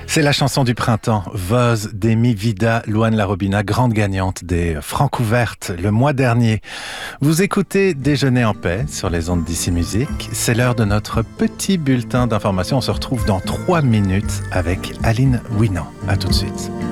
C'est la chanson du printemps, Voz d'Amy Vida, Louane Larobina, grande gagnante des Francouvertes le mois dernier. Vous écoutez Déjeuner en paix sur les ondes d'Ici Musique. C'est l'heure de notre petit bulletin d'information. On se retrouve dans 3 minutes avec Aline Winan. À tout de suite.